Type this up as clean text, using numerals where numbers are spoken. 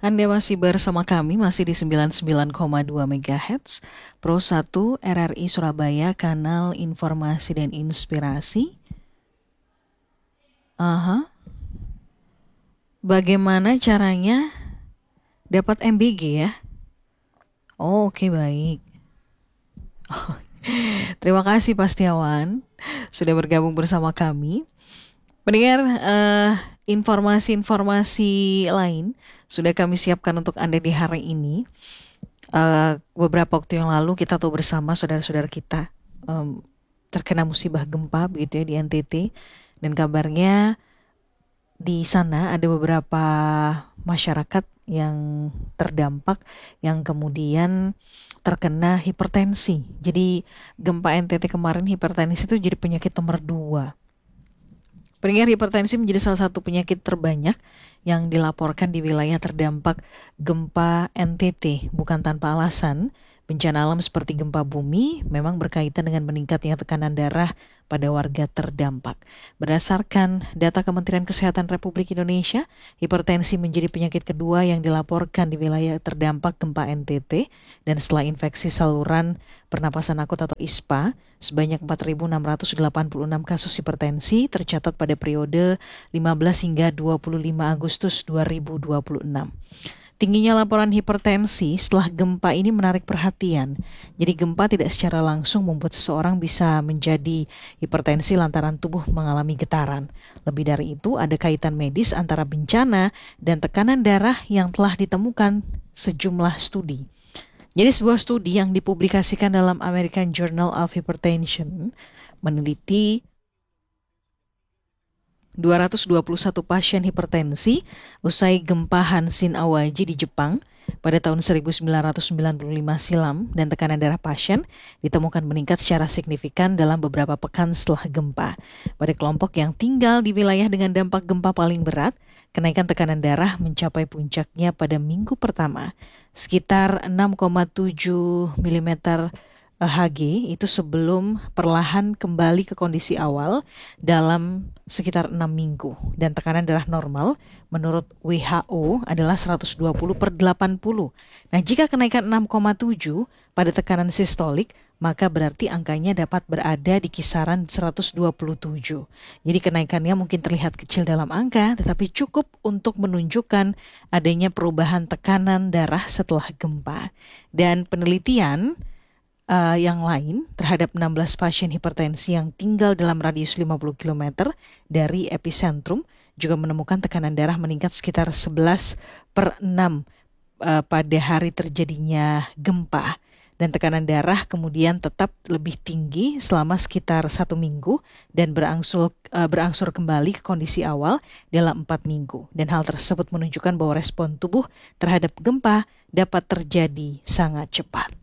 Anda masih bersama kami, masih di 99,2 MHz, Pro 1 RRI Surabaya, kanal informasi dan inspirasi. Aha. Bagaimana caranya dapat MBG ya? Oh, oke, baik. Terima kasih Pak Setiawan sudah bergabung bersama kami. Pendengar, informasi-informasi lain sudah kami siapkan untuk Anda di hari ini. Beberapa waktu yang lalu kita tahu bersama saudara-saudara kita terkena musibah gempa begitu ya di NTT, dan kabarnya di sana ada beberapa masyarakat yang terdampak yang kemudian terkena hipertensi. Jadi gempa NTT kemarin, hipertensi itu jadi penyakit nomor 2. Pendengar, hipertensi menjadi salah satu penyakit terbanyak yang dilaporkan di wilayah terdampak gempa NTT. Bukan tanpa alasan, bencana alam seperti gempa bumi memang berkaitan dengan meningkatnya tekanan darah pada warga terdampak. Berdasarkan data Kementerian Kesehatan Republik Indonesia, hipertensi menjadi penyakit kedua yang dilaporkan di wilayah terdampak gempa NTT, dan setelah infeksi saluran pernapasan akut atau ISPA, sebanyak 4.686 kasus hipertensi tercatat pada periode 15 hingga 25 Agustus 2026. Tingginya laporan hipertensi setelah gempa ini menarik perhatian. Jadi gempa tidak secara langsung membuat seseorang bisa menjadi hipertensi lantaran tubuh mengalami getaran. Lebih dari itu, ada kaitan medis antara bencana dan tekanan darah yang telah ditemukan sejumlah studi. Jadi sebuah studi yang dipublikasikan dalam American Journal of Hypertension meneliti 221 pasien hipertensi usai gempa Hanshin Awaji di Jepang pada tahun 1995 silam, dan tekanan darah pasien ditemukan meningkat secara signifikan dalam beberapa pekan setelah gempa. Pada kelompok yang tinggal di wilayah dengan dampak gempa paling berat, kenaikan tekanan darah mencapai puncaknya pada minggu pertama, sekitar 6,7 mm Hg, itu sebelum perlahan kembali ke kondisi awal dalam sekitar 6 minggu. Dan tekanan darah normal menurut WHO adalah 120/80. Nah, jika kenaikan 6,7 pada tekanan sistolik, maka berarti angkanya dapat berada di kisaran 127. Jadi kenaikannya mungkin terlihat kecil dalam angka, tetapi cukup untuk menunjukkan adanya perubahan tekanan darah setelah gempa. Dan penelitian yang lain terhadap 16 pasien hipertensi yang tinggal dalam radius 50 km dari epicentrum juga menemukan tekanan darah meningkat sekitar 11/6 pada hari terjadinya gempa. Dan tekanan darah kemudian tetap lebih tinggi selama sekitar 1 minggu dan berangsur kembali ke kondisi awal dalam 4 minggu. Dan hal tersebut menunjukkan bahwa respon tubuh terhadap gempa dapat terjadi sangat cepat.